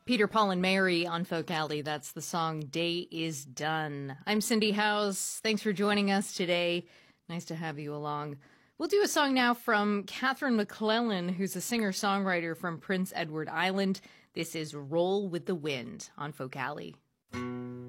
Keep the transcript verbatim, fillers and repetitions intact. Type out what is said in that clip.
Peter, Paul, and Mary on Folk Alley. That's the song Day is Done. I'm Cindy House. Thanks for joining us today. Nice to have you along. We'll do a song now from Catherine McClellan, who's a singer-songwriter from Prince Edward Island. This is Roll with the Wind on Folk Alley.